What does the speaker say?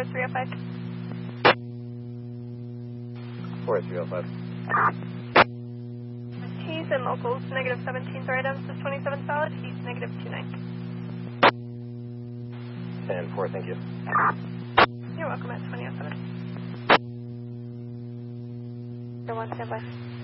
4305. 4305. He's in locals, negative 17 threat items is 27 solid. He's negative 29. 10-4, thank you. You're welcome at 2007. 1 standby.